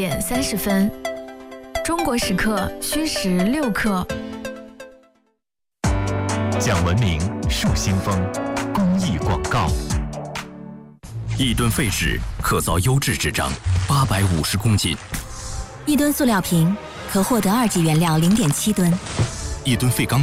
点30分，中国时刻虚时6刻。 讲文明树新风，公益广告。 1吨废纸可造优质纸张850公斤 ，1吨塑料瓶可获得2级原料0.7吨，1 吨废钢